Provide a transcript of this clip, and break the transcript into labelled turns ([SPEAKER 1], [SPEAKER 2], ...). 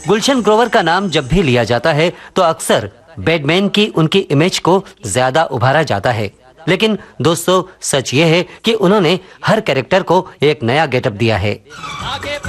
[SPEAKER 1] गुलशन ग्रोवर का नाम जब भी लिया जाता है तो अक्सर बैटमैन की उनकी इमेज को ज्यादा उभारा जाता है, लेकिन दोस्तों सच ये है कि उन्होंने हर कैरेक्टर को एक नया गेटअप दिया है।